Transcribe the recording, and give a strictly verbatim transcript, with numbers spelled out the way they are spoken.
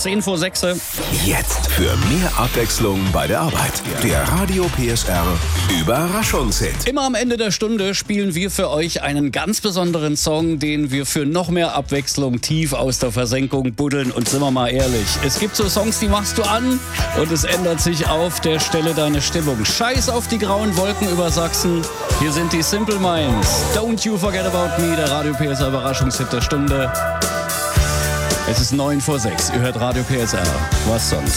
zehn vor sechs. Jetzt für mehr Abwechslung bei der Arbeit. Der Radio P S R Überraschungshit. Immer am Ende der Stunde spielen wir für euch einen ganz besonderen Song, den wir für noch mehr Abwechslung tief aus der Versenkung buddeln. Und sind wir mal ehrlich, es gibt so Songs, die machst du an und es ändert sich auf der Stelle deine Stimmung. Scheiß auf die grauen Wolken über Sachsen. Hier sind die Simple Minds. Don't You Forget About Me, der Radio P S R Überraschungshit der Stunde. Es ist neun vor sechs. Ihr hört Radio P S R. Was sonst?